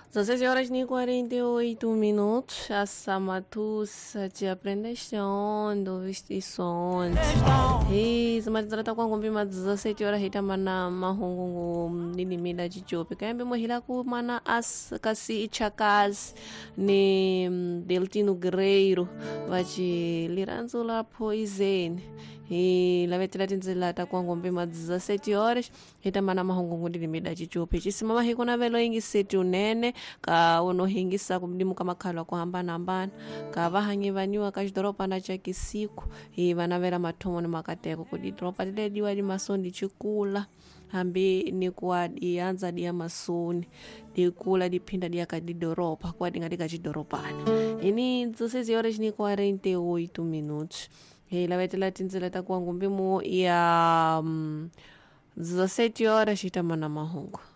16 horas e 48 minutos. A Samatusa te aprendeste do vestições. E Samatara tá com a 17 horas hita mana mahungu ninimida jijope. Kayambe mohila ku mana as kasi ichakas ni Deltino Guerreiro. Vachi liranzo la poisen. E la vetila tinzela tá com a 17 horas hita mana mahungu ninimida jijope. Chisimama hikuna velo ingi seti unene ka unohingisa kumdimuka makhalwa kuhambana ka vahanyi vaniwa kachidoropa na chakisiku i vanavera mathomo ni makateko kudi dropa dilediwa di masoni chikula hambi ni kwa dianza dia masoni dikula dipinda dia kadidoropa kwa dinga dikachidoropani ini 16 horas e 48 minutos la vetela tinzela takuwa ngumbimu ya 17 horas chitamana mahungu.